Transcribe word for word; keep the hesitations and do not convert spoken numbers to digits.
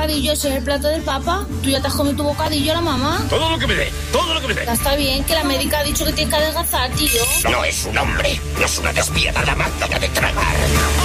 bocadillo, ese es el plato del Papa. Tú ya te has comido tu bocadillo a la mamá. Todo lo que me dé, todo lo que me dé. Ya está bien, que la médica ha dicho que tienes que adelgazar, tío. No es un hombre, no es una despiadada máquina de tragar.